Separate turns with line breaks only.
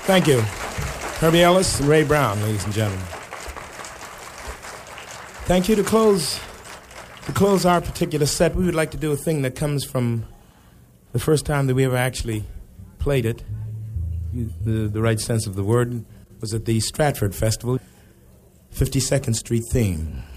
Thank you. Herbie Ellis and Ray Brown, ladies and gentlemen. Thank you. To close our particular set, we would like to do a thing that comes from the first time that we ever actually played it. The right sense of the word was at the Stratford Festival, 52nd Street theme.